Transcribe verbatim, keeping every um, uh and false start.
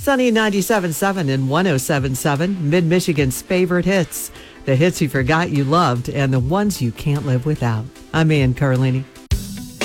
Sunny ninety-seven point seven and one oh seven point seven, Mid-Michigan's favorite hits. The hits you forgot you loved and the ones you can't live without. I'm Ann Carlini.